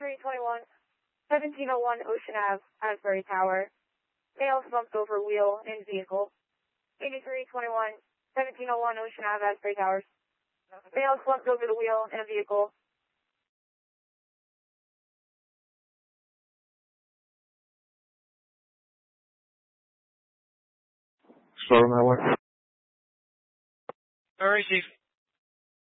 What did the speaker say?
321, 1701 Ocean Ave, Asbury Tower. Male slumped over wheel in vehicle. 8321, 1701 Ocean Ave, Asbury Towers. Male slumped over the wheel in a vehicle. Start on that one. All right, Chief.